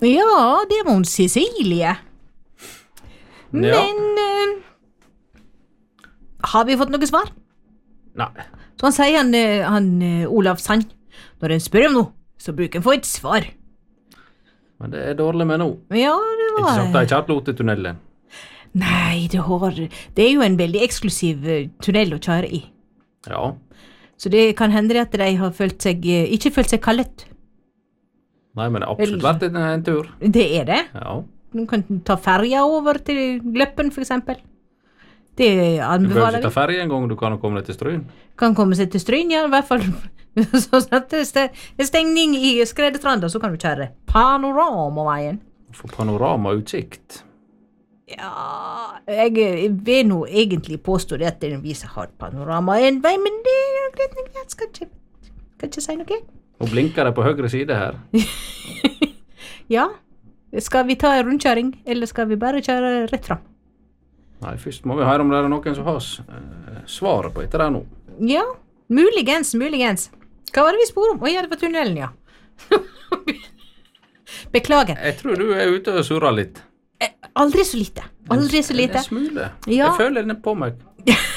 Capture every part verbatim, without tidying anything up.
Ja, det var hun Cecilie. Men Ja. eh, har vi fått noe svar? Nei. Så han sier han, eh, han eh, Olav Sand, når en spør om noe, så bruker en få et svar. Men det er dårlig med nå. Ja, det Ikke var... sagt det er ikke hatt lotetunnelen. Nei, det, har, det er jo en veldig eksklusiv eh, tunnel å kjøre i. Ja. Så det kan hende at de har følt seg, eh, ikke følt seg kallet. Nei, men det har absolutt vært en, en tur. Det er det. Ja. Du kan ta ferja over til Gløppen, for eksempel. Det Du behøver anbefaler ikke ta vi. ferie en gang, du kan komme deg til Stryn. Kan komme seg til Stryn, ja, i hvert fall. Så at det er stengning i Skredestranda, så kan du kjøre Panoramaveien. For panoramautsikt. Ja, jeg, jeg vil nå egentlig påstå det at den viser har panorama en vei, men det er greit, jeg skal ikke, skal ikke si noe. Og blinker det på høyre side her. Ja, skal vi ta en rundkjøring, eller skal vi bare kjøre rett fram? Nei, først må vi høre om det er noen som har s- eh, svaret på etter det nå. Ja, muligens, muligens. Hva var det vi spor om? Å ja, det var tunnelen, ja. Beklager. Jeg tror du er ute og surrer litt. Eh, Aldri så lite. Aldri så lite. En smule. Ja. Jeg føler den på meg.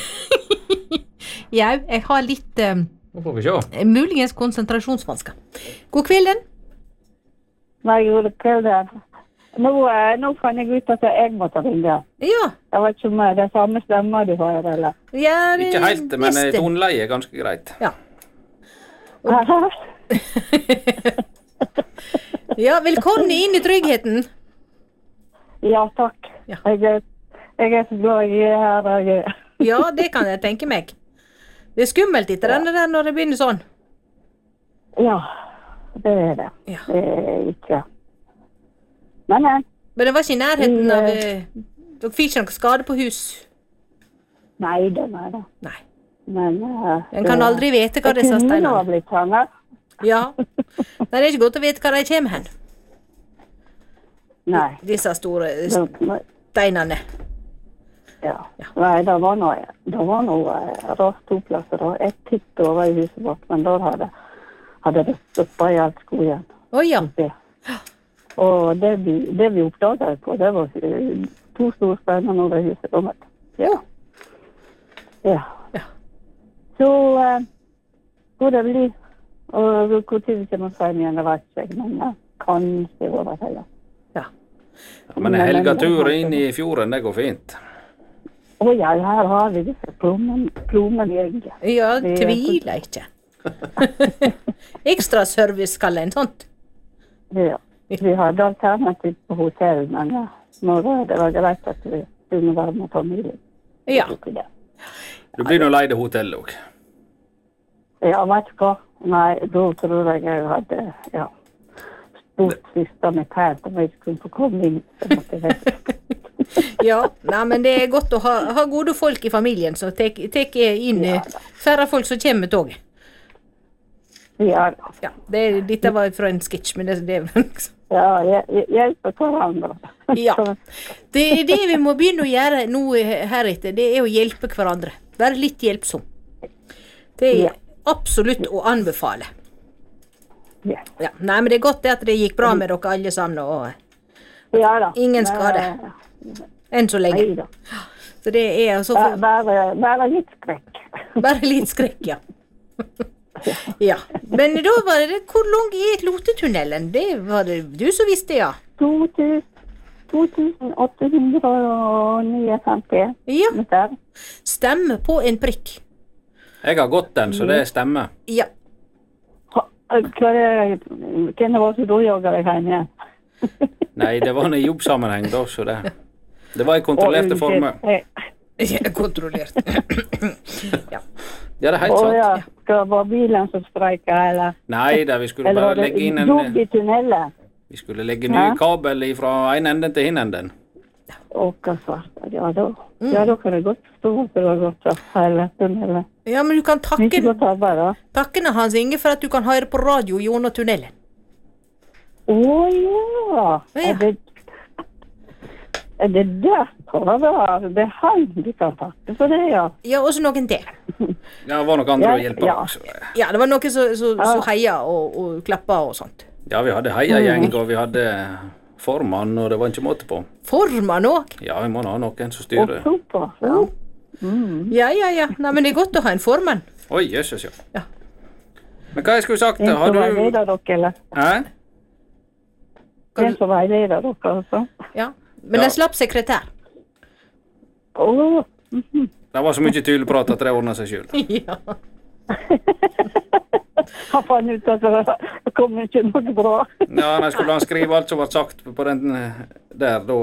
Ja, jeg har litt eh, Nå får vi se. muligens konsentrasjonsvansker. God kvelden. Nei, god kveld. Nå, eh, nå fant jeg ut at jeg måtte ringe. Ja, Jeg vet ikke om det er samme stemmer du har, eller? ja det Ikke helt, men neste. toneleie er ganske greit. Ja. Ja, velkommen inn i tryggheten. Ja, takk. Ja. Jeg, er, jeg er så glad jeg er her. Jeg er. Ja, det kan jeg tenke meg. Det er skummelt etter denne der når det begynner sånn. Ja, det er det. Ja. Det er ikke. Men, eh, Men det var ikke i nærheten Mm, av eh, Dere fikk ikke noe skade på hus? nei, det er det. Nei. Men, eh, En kan aldri vite hva disse Det kunne ha steinene blitt sånn, eh. Ja. Det er ikke godt å vite hva de kommer hen. Nei. Disse store Det, steinene. ja. Nei, det var noe, det var noe eh, rart to plasser. Da. Et titt over i huset vårt, men da hadde, hadde det stoppet i alt skogen. Å ja. Det. Og det vi, det vi oppdaget på, det var eh, to store steiner over huset. Da, vet du. Ja. Ja. Ja. Så eh, hvor det blir, og hvor tid vi kommer frem igjen, det vet ikke jeg, men eh, kanskje over hele. Ja. Ja, men en helgetur inn i fjorden, det går fint. Å ja, her har vi disse plommen, plommen i egget. Ja, Det er- tviler ikke. Ekstra service kaller en sånt. Ja. Vi hadde alternativ på hotell, men ja, når det var greit at vi kunne være med familien. Ja. Så tok vi det. Du blir nå leid i hotell òg. Ja, vet du hva? Nei, da tror jeg jeg hadde, ja, stort siste med pært om jeg skulle få komme inn. Så måtte jeg Ja, nei, men det er godt å ha, ha gode folk i familien som tek, tek inn Ja. eh, færre folk som kommer med toget. Ja, Ja, det, dette var fra en sketsj, men det, det liksom. ja, jeg- hjelpe hverandre. Ja. Det er det vi må begynne å gjøre nå heretter, det er å hjelpe hverandre. Være litt hjelpsom. Det er Ja. absolutt å anbefale. Ja, Ja, nei, men det er godt det at det gikk bra med dere alle sammen, og ja da. Ingen skade. enn så lenge. Nei da. Så det er altså Bare, for, bare, bare litt skrekk. bare litt skrekk, ja. Ja, men da var det, hvor lang er Lotetunnelen? Det var det du som visste, ja. to tusen åtte hundre femtini Ja, meter. stemme på en prikk. Jeg har gått den, så det stemmer. Ja, Ha- Hva er det, hvem var det som da jogger jeg hjem igjen? Nei, det var en jobbsammenheng da, så det Det var i kontrollerte Å, former. unnskyld. jeg kontrollert. Ja. Ja, det er helt Å sant. ja, skal det være bilen som streiker, eller? Nei, da, vi skulle Eller bare var det legge inn en jobb i tunnelen? Vi skulle legge ny Hæ? kabel fra en enden til hin enden. Å, hva svart. Ja, da, ja, da kan jeg godt forstå at det var godt å hele tunnelen. Ja, men du kan Ikke takke, godt arbeid, da. takkene Hans Inge for at du kan høre på radio gjennom tunnelen. Å ja. Ja. Er det, er det derfor det er han du kan takke for det, ja? Ja, også noen til. Ja, det var nok andre Ja, å hjelpe ja. også. Ja, det var noen som, som, som heia og, og klappa og sånt. Ja, vi hadde heiagjeng, og vi hadde formann, og det var ikke måte på. Formann òg? Ja, vi må ha noen som Og styrer. super. Ja. Mm. Ja, ja, ja. Nei, men det er godt å ha en formann. Oi, jøsses, ja. Ja. Men hva jeg skulle sagt, En har som du... veileder dere, eller? Hæ? Kan En du- som veileder dere, altså. Ja. Men Ja. en slapp sekretær. Åh. Det var så mye tydelig at det ordnet seg selv. Ja. Han fant ut at det kom ikke noe bra. Ja, nei, skulle han skrive alt som var sagt på den eh, der, da...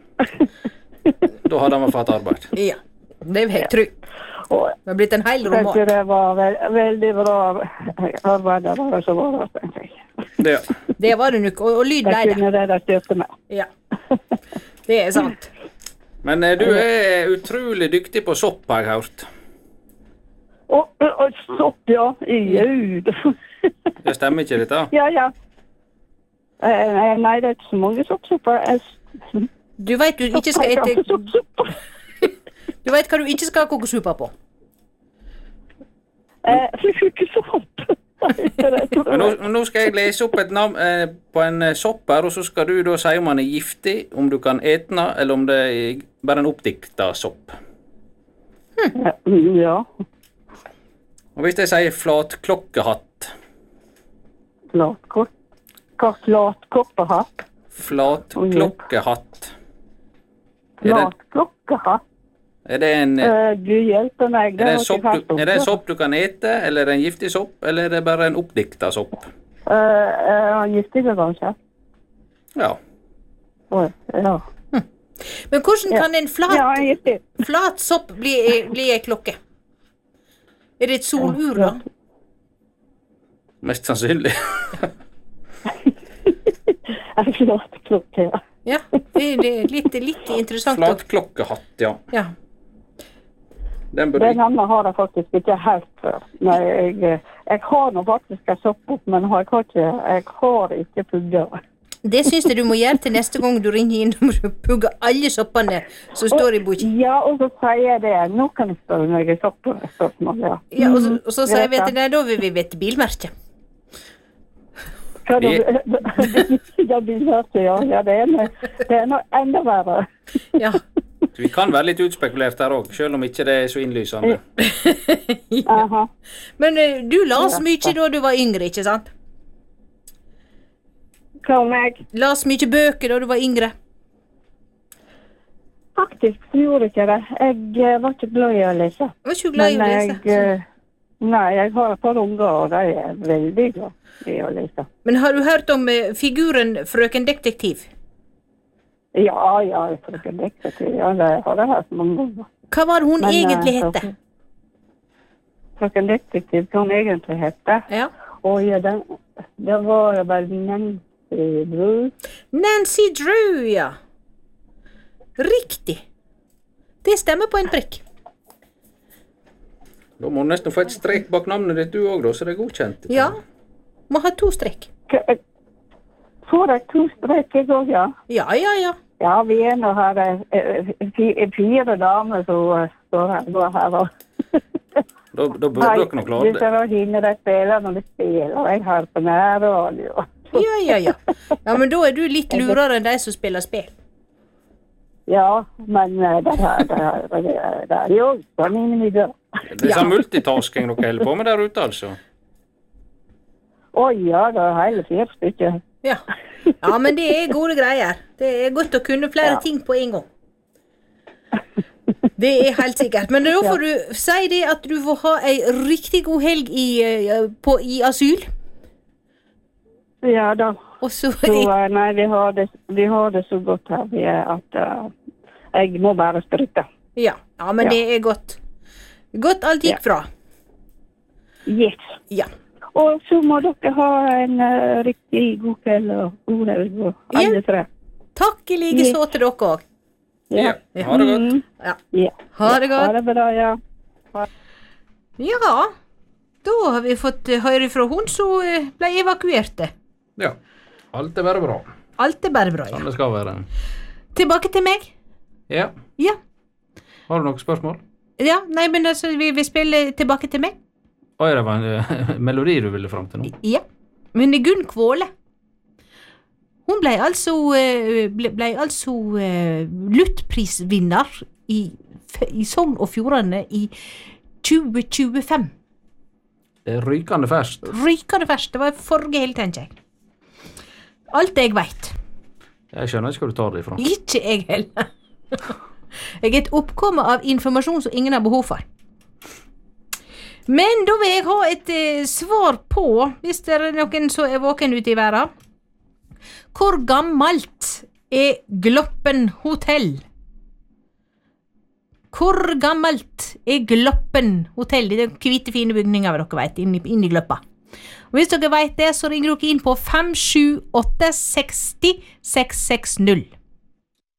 Da hadde han fått arbeid. Ja. Det er helt trygt. Og Det har blitt en hel jeg roman. synes det var ve veldig bra arbeidere som var der, tenker jeg. Det, Det var det nok, og, og lyd ble Jeg det. kunne det der styrte meg. Ja. Det er sant. men eh, du er utrolig dyktig på sopp, har jeg hørt. Og, og sopp, ja. Gud. Det stemmer ikke dette? Ja, ja. Eh, Nei, nei, det er ikke så mange soppsupper. Jeg Du vet du ikke skal jeg ete... soppsupper. Du vet hva du ikke skal koke suppe på. Eh, ikke sopp. Men nå, nå skal jeg lese opp et navn eh, på en eh, sopp her, og så skal du da si om han er giftig, om du kan ete den, eller om det er bare en oppdikta sopp. Ja. Og hvis jeg sier flatklokkehatt, Flatkort. Hva flatkoppehatt? flatklokkehatt, er det, Flatkokkehatt? er det en... eh, Eh, Du hjelper meg. Er det, en har sopp ikke hørt du, om er det en sopp du kan ete, eller er det en giftig sopp, eller er det bare en oppdikta sopp? Eh, eh, Han gifter seg kanskje? Ja. Oi, ja. Men hvordan kan en Ja, flat, han gifter. flat sopp bli, bli ei klokke? Er det et solur, da? Mest sannsynlig. Jeg er flatklokke, ja. Ja, det, det er litt, litt interessant. å- Flatklokkehatt, ja. Ja. Den burde Den andre har jeg faktisk ikke helt før. Nei, jeg, jeg har nå faktisk en sopp opp, men jeg har ikke, jeg har ikke pugger. Det syns jeg du må gjøre til neste gang du ringer inn. Du må pugge alle soppene som står i boka. Ja, og så sier jeg det. Nå kan jeg spørre meg i soppspørsmål, ja. Ja, og, så, og så sier vi Vet at nei, da vil vi vite bilmerket. Hva da? Ja, bilmerke, ja. Ja, det er noe, det er noe enda verre. Ja. Vi kan være litt utspekulert her òg, selv om ikke det er så innlysende. Aha. Men eh, du las mye da du var yngre, ikke sant? Hva om jeg Las mye bøker da du var yngre. faktisk gjorde ikke det. Jeg eh, var ikke glad i å lese. Jeg var ikke glad i å Men lese. jeg, eh, nei, jeg har et par unger, og de er veldig glad i å lese. Men har du hørt om eh, figuren Frøken Detektiv? Ja, ja, jeg tror ikke det er til. Ja, det har jeg hørt mange ganger. Hva var det hun Men, egentlig eh, hette? Frøken Detektiv, hva hun egentlig hette. Ja. Og ja, den, det var vel Nancy Drew. Nancy Drew, ja. Riktig. Det stemmer på en prikk. Da må du nesten få et strek bak navnet ditt du òg, da, så det er godkjent. Ja. Må ha to strekk. K- Får jeg to streker òg, ja? Ja, ja, ja. Ja, vi er nå her eh, eh, fi- fire damer som eh, står her, går her og Da, da burde dere nok klare det. det. Det er hinne de spiller når de spiller, og jeg hører på nærradio. Ja, ja, ja. Ja, men da er du litt lurere enn de som spiller spill. Ja, men eh, det er, det er, det er, det er jo sånn innimellom. Det er sånn multitasking dere holder på med der ute, altså. Å ja, det er hele fire stykker. Ja. Ja, men det er gode greier. Det er godt å kunne flere Ja. ting på en gang. Det er helt sikkert. Men da får du si det at du får ha ei riktig god helg i, eh, på, i asyl. Ja da. Og så Så, eh, nei, vi har, det, vi har det så godt her vi er at eh, jeg må bare stryke. Ja, ja men Ja. det er godt. Godt alt gikk bra. Yes. Ja. Og så må dere ha en eh, riktig god kveld og god helg, og alle tre. Takk i like så til dere òg. Ja. Ha det godt. Mm, Ja. ja. Ha det Ha godt. det bra, ja. Ja, da har vi fått eh, høre fra hun som eh, ble evakuert. Ja. Alt er bare bra. Alt er bare bra. Sånn Ja. det skal være. Tilbake til meg. Ja. Ja. Har du noen spørsmål? Ja, nei, men altså, vi vil spille tilbake til meg. Oi, det var en eh, melodi du ville fram til nå. Ja. Men det er Gunn Kvåle. Hun ble altså, ble, ble altså uh, luttprisvinner i, i Sogn og Fjordane i tjue tjuefem. Det er rykende ferskt. Rykende ferskt, det var forrige hele, tenker jeg. Alt jeg vet. Jeg skjønner ikke hvor du tar det ifra. Ikke jeg heller. Jeg er et oppkomme av informasjon som ingen har behov for. Men da vil jeg ha et eh, svar på, hvis det er noen som er våken ute i verden. Hvor gammelt er Gloppen hotell? Hvor gammelt er Gloppen hotell? Det er hvite fine bygninger, dere vet, inn i, inn i Gloppa. Og hvis dere vet det, så ringer dere inn på fem sju åtte seks null seks seks null.